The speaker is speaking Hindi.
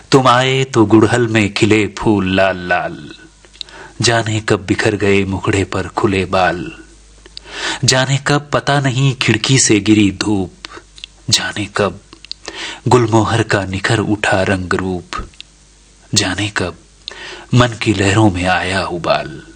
तुम आए तो गुड़हल में खिले फूल लाल लाल, जाने कब बिखर गए मुखड़े पर खुले बाल। जाने कब पता नहीं खिड़की से गिरी धूप, जाने कब गुलमोहर का निखर उठा रंग रूप। जाने कब मन की लहरों में आया उबाल।